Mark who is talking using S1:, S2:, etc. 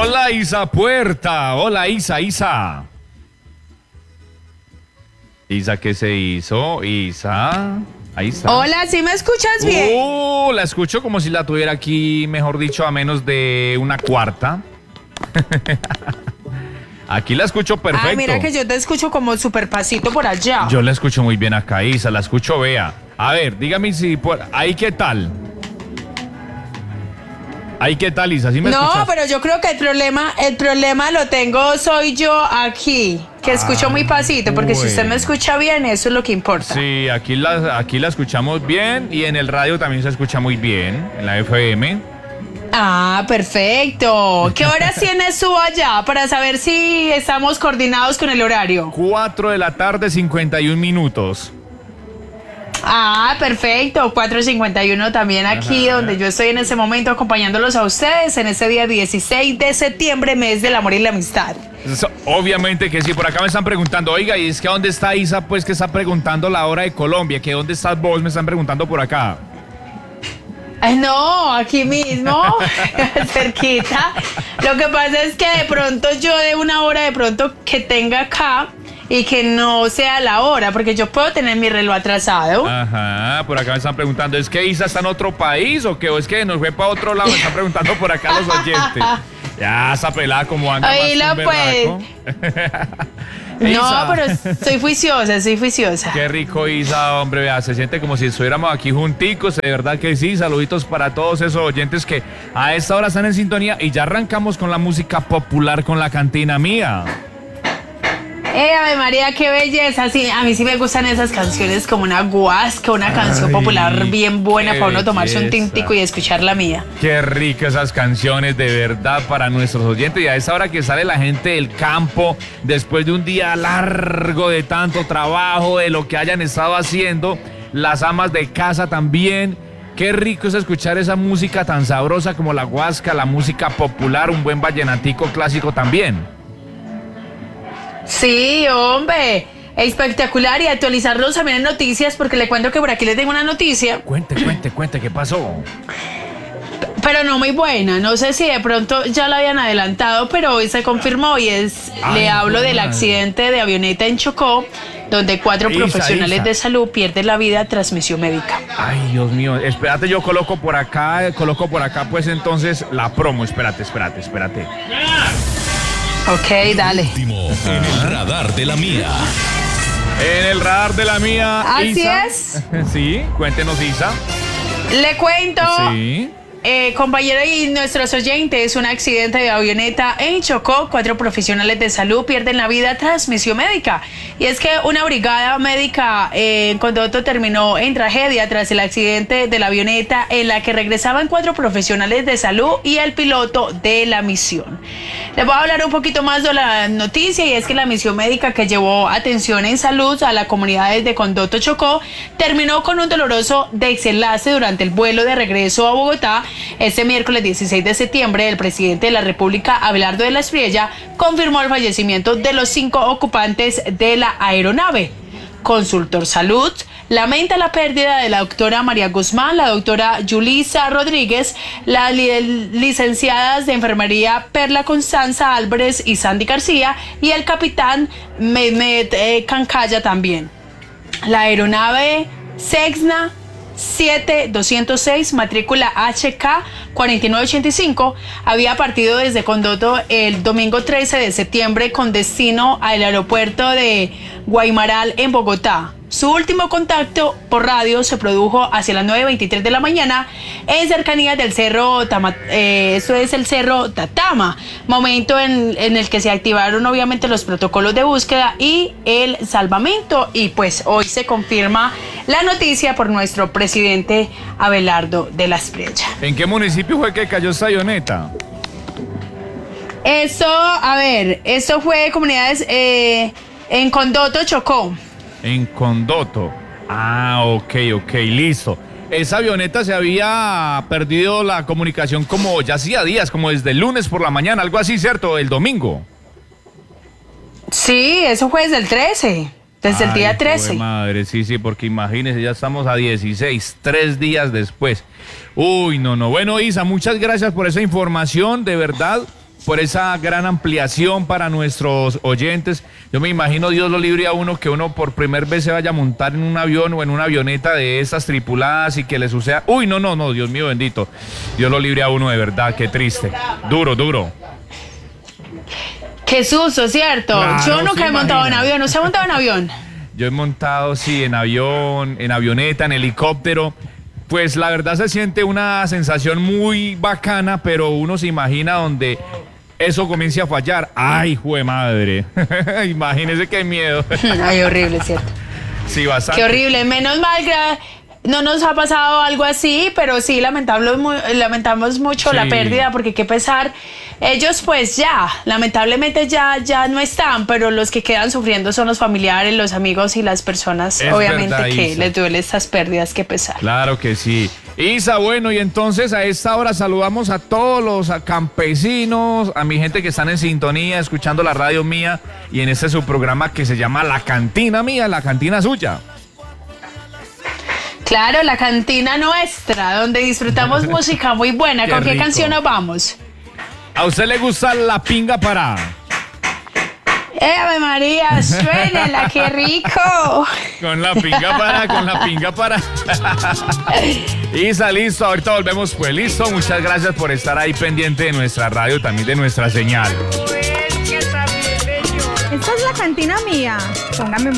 S1: Hola Isa Puerta, hola Isa. Isa, ¿qué se hizo? Isa, ahí está.
S2: Hola, ¿sí me escuchas bien?
S1: La escucho como si la tuviera aquí, mejor dicho, a menos de una cuarta. Aquí la escucho perfecto.
S2: Ah, mira que yo te escucho como súper pasito por allá.
S1: Yo la escucho muy bien acá, Isa, la escucho, vea. A ver, dígame si ahí qué tal. Ahí qué tal, Isa, ¿sí me escuchas?
S2: No, pero yo creo que el problema lo tengo soy yo aquí, que escucho muy pasito, porque si usted me escucha bien, eso es lo que importa.
S1: Sí, aquí la escuchamos bien y en el radio también se escucha muy bien, en la FM.
S2: Ah, perfecto. ¿Qué horas tienes tú allá para saber si estamos coordinados con el horario?
S1: 4 de la tarde, 51 minutos.
S2: Ah, perfecto, 4:51 también aquí, donde yo estoy en ese momento acompañándolos a ustedes en ese día 16 de septiembre, mes del amor y la amistad.
S1: Obviamente que sí, por acá me están preguntando, oiga, ¿y es que dónde está Isa? Pues que está preguntando la hora de Colombia, que dónde estás vos, me están preguntando por acá.
S2: No, aquí mismo, cerquita. Lo que pasa es que de pronto yo de una hora de pronto que tenga acá y que no sea la hora, porque yo puedo tener mi reloj atrasado.
S1: Ajá, por acá me están preguntando, ¿es que Isa está en otro país o qué? ¿O es que nos fue para otro lado? Me están preguntando por acá los oyentes. Ya, esa pelada como anda
S2: Ahí
S1: más
S2: la pues. No, pero soy juiciosa.
S1: Qué rico, Isa, hombre, vea, se siente como si estuviéramos aquí junticos, de verdad que sí. Saluditos para todos esos oyentes que a esta hora están en sintonía y ya arrancamos con la música popular con la cantina mía.
S2: Ave María, qué belleza. Sí, a mí sí me gustan esas canciones como una guasca, una canción popular bien buena para uno tomarse un tintico y escuchar la mía.
S1: Qué ricas esas canciones, de verdad, para nuestros oyentes. Y a esa hora que sale la gente del campo, después de un día largo de tanto trabajo, de lo que hayan estado haciendo, las amas de casa también. Qué rico es escuchar esa música tan sabrosa como la guasca, la música popular, un buen vallenatico clásico también.
S2: Sí, hombre, espectacular, y actualizarlos también en noticias, porque le cuento que por aquí les tengo una noticia.
S1: Cuente, ¿qué pasó?
S2: Pero no muy buena, no sé si de pronto ya la habían adelantado, pero hoy se confirmó y le hablo del accidente de avioneta en Chocó, donde 4 profesionales de salud pierden la vida tras misión médica.
S1: Ay, Dios mío, espérate, yo coloco por acá pues entonces la promo, espérate.
S2: Ok, dale.
S3: Último en el radar de la mía.
S1: En el radar de la mía,
S2: Así
S1: Isa.
S2: es.
S1: Sí, cuéntenos, Isa.
S2: Le cuento.
S1: Sí.
S2: Compañero y nuestros oyentes, un accidente de avioneta en Chocó, 4 profesionales de salud pierden la vida tras misión médica. Y es que una brigada médica en Condoto terminó en tragedia tras el accidente de la avioneta en la que regresaban 4 profesionales de salud y el piloto de la misión. Les voy a hablar un poquito más de la noticia, y es que la misión médica que llevó atención en salud a las comunidades de Condoto, Chocó, terminó con un doloroso desenlace durante el vuelo de regreso a Bogotá. Este miércoles 16 de septiembre, el presidente de la República, Abelardo de la Espriella, confirmó el fallecimiento de los 5 ocupantes de la aeronave. Consultor Salud lamenta la pérdida de la doctora María Guzmán, la doctora Yulisa Rodríguez, las licenciadas de enfermería Perla Constanza Álvarez y Sandy García, y el capitán Mehmet Cancaya también. La aeronave Cessna 7206, matrícula HK 4985, había partido desde Condoto el domingo 13 de septiembre con destino al aeropuerto de Guaymaral en Bogotá. Su último contacto por radio se produjo hacia las 9:23 de la mañana en cercanías del cerro esto es el cerro Tatama, momento en el que se activaron obviamente los protocolos de búsqueda y el salvamento, y pues hoy se confirma la noticia por nuestro presidente Abelardo de la Espriella.
S1: ¿En qué municipio fue que cayó esta avioneta?
S2: Eso fue comunidades en Condoto, Chocó.
S1: En Condoto. Ah, ok, listo. Esa avioneta se había perdido la comunicación como ya hacía días, como desde el lunes por la mañana, algo así, ¿cierto? El domingo.
S2: Sí, eso fue desde el 13, el día 13.
S1: Madre, sí, porque imagínense, ya estamos a 16, 3 días después. Uy, no. Bueno, Isa, muchas gracias por esa información, de verdad. por esa gran ampliación para nuestros oyentes. Yo me imagino, Dios lo libre a uno, que uno por primera vez se vaya a montar en un avión o en una avioneta de esas tripuladas y que le suceda. Uy, no, Dios mío bendito. Dios lo libre a uno de verdad, qué triste. Duro.
S2: Qué susto, ¿cierto?
S1: Claro,
S2: yo nunca he montado en avión. ¿Usted ha montado en avión?
S1: Yo he montado, sí, en avión, en avioneta, en helicóptero. Pues la verdad se siente una sensación muy bacana, pero uno se imagina donde eso comience a fallar. ¡Ay, jue madre! Imagínese qué miedo.
S2: Ay, horrible, ¿cierto?
S1: Sí, bastante.
S2: Qué horrible. Menos mal que no nos ha pasado algo así, pero sí lamentamos mucho
S1: Sí.
S2: la pérdida, porque qué pesar. Ellos pues ya, lamentablemente ya no están, pero los que quedan sufriendo son los familiares, los amigos y las personas,
S1: Es
S2: obviamente,
S1: verdad,
S2: que
S1: Isa.
S2: les duele estas pérdidas, qué pesar.
S1: Claro que sí. Isa, bueno, y entonces a esta hora saludamos a todos los campesinos, a mi gente que están en sintonía, escuchando la radio mía, y en este su programa que se llama La Cantina Mía, La Cantina Suya.
S2: Claro, la cantina nuestra, donde disfrutamos música muy buena.
S1: Qué
S2: ¿Con qué
S1: rico.
S2: canción nos vamos?
S1: ¿A usted le gusta la pinga para?
S2: ¡Ave María, suénela, qué rico!
S1: Con la pinga para. Isa, listo, ahorita volvemos pues, listo. Muchas gracias por estar ahí pendiente de nuestra radio, también de nuestra señal.
S4: Esta es la cantina mía. Póngame